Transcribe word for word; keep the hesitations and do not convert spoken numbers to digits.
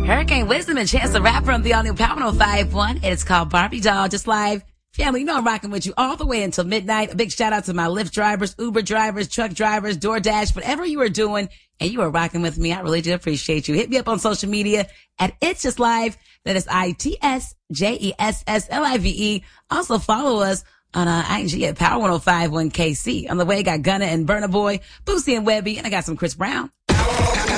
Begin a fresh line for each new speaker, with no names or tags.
Hurricane Wisdom and Chance the Rapper on the all new Power one oh five point one. It's called Barbie Doll, just live. Family, you know I'm rocking with you all the way until midnight. A big shout out to my Lyft drivers, Uber drivers, truck drivers, DoorDash, whatever you are doing, and you are rocking with me. I really do appreciate you. Hit me up on social media at It's Just Live. That is I T S J E S S L I V E. Also follow us on uh, I G at Power one oh five point one K C. On the way, I got Gunna and Burna Boy, Boosie and Webby, and I got some Chris Brown.